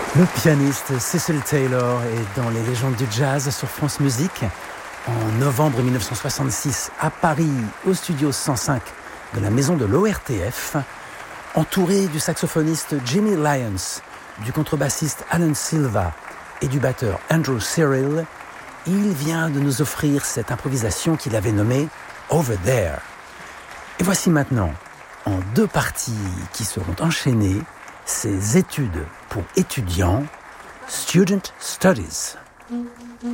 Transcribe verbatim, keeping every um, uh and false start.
Le pianiste Cecil Taylor est dans les légendes du jazz sur France Musique. En novembre mille neuf cent soixante-six, à Paris, au studio cent cinq de la maison de l'O R T F, entouré du saxophoniste Jimmy Lyons, du contrebassiste Alan Silva et du batteur Andrew Cyril, il vient de nous offrir cette improvisation qu'il avait nommée « Over There ». Et voici maintenant, en deux parties qui seront enchaînées, ses études pour étudiants, Student Studies.